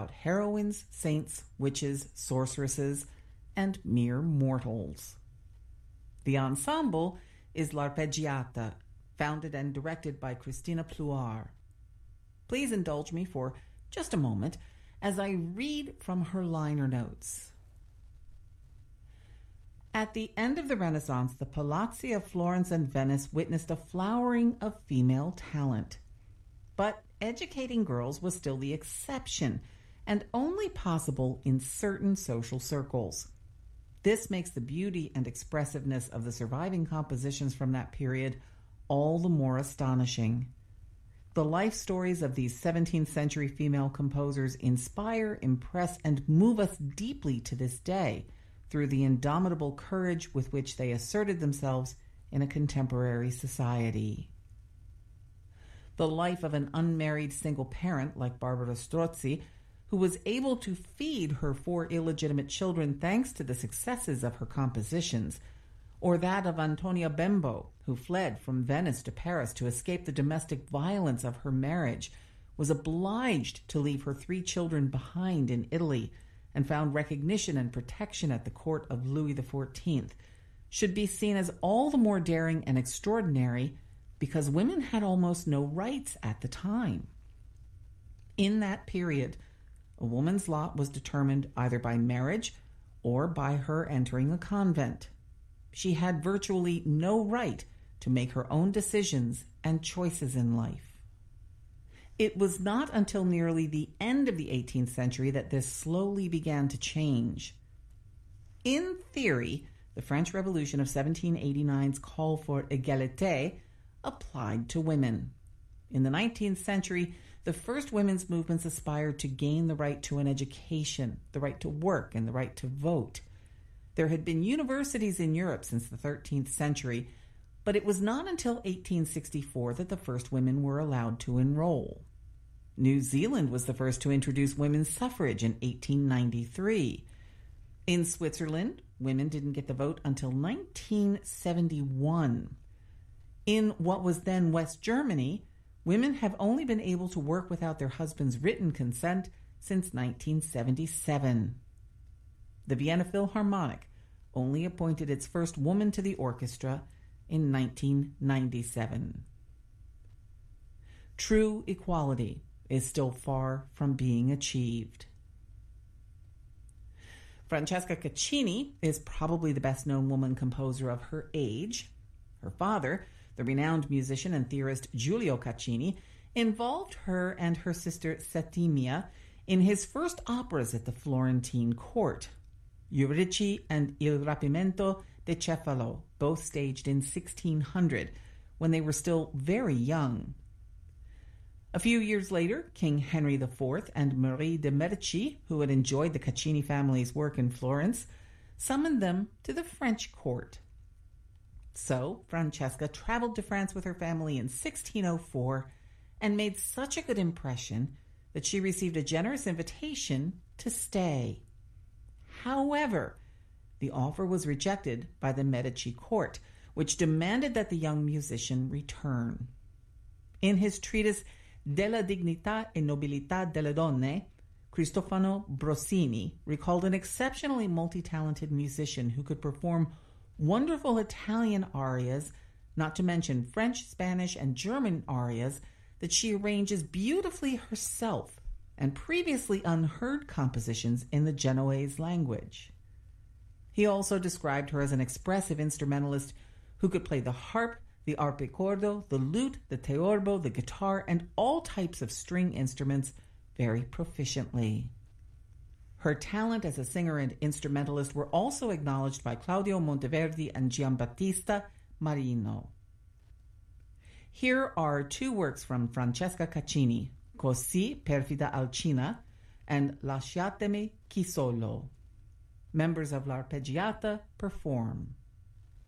about heroines, saints, witches, sorceresses, and mere mortals. The ensemble is L'Arpeggiata, founded and directed by Christina Pluhar. Please indulge me for just a moment as I read from her liner notes. At the end of the Renaissance, the palazzi of Florence and Venice witnessed a flowering of female talent. But educating girls was still the exception, and only possible in certain social circles. This makes the beauty and expressiveness of the surviving compositions from that period all the more astonishing. The life stories of these 17th century female composers inspire, impress, and move us deeply to this day through the indomitable courage with which they asserted themselves in a contemporary society. The life of an unmarried single parent like Barbara Strozzi, who was able to feed her 4 illegitimate children thanks to the successes of her compositions, or that of Antonia Bembo, who fled from Venice to Paris to escape the domestic violence of her marriage, was obliged to leave her 3 children behind in Italy, and found recognition and protection at the court of Louis XIV, should be seen as all the more daring and extraordinary because women had almost no rights at the time. In that period, a woman's lot was determined either by marriage or by her entering a convent. She had virtually no right to make her own decisions and choices in life. It was not until nearly the end of the 18th century that this slowly began to change. In theory, the French Revolution of 1789's call for égalité applied to women. In the 19th century, the first women's movements aspired to gain the right to an education, the right to work, and the right to vote. There had been universities in Europe since the 13th century, but it was not until 1864 that the first women were allowed to enroll. New Zealand was the first to introduce women's suffrage in 1893. In Switzerland, women didn't get the vote until 1971. In what was then West Germany, women have only been able to work without their husband's written consent since 1977. The Vienna Philharmonic only appointed its first woman to the orchestra in 1997. True equality is still far from being achieved. Francesca Caccini is probably the best-known woman composer of her age. Her father, the renowned musician and theorist Giulio Caccini, involved her and her sister Settimia in his first operas at the Florentine court, Euridice and Il Rapimento de Cefalo, both staged in 1600, when they were still very young. A few years later, King Henry IV and Marie de' Medici, who had enjoyed the Caccini family's work in Florence, summoned them to the French court. So, Francesca traveled to France with her family in 1604 and made such a good impression that she received a generous invitation to stay. However, the offer was rejected by the Medici court, which demanded that the young musician return. In his treatise Della dignità e nobilità delle donne, Cristofano Brossini recalled an exceptionally multi-talented musician who could perform wonderful Italian arias, not to mention French, Spanish, and German arias that she arranges beautifully herself, and previously unheard compositions in the Genoese language. He also described her as an expressive instrumentalist who could play the harp, the arpicordo, the lute, the theorbo, the guitar, and all types of string instruments very proficiently. Her talent as a singer and instrumentalist were also acknowledged by Claudio Monteverdi and Giambattista Marino. Here are 2 works from Francesca Caccini, Così perfida Alcina and Lasciatemi chi solo. Members of L'Arpeggiata perform.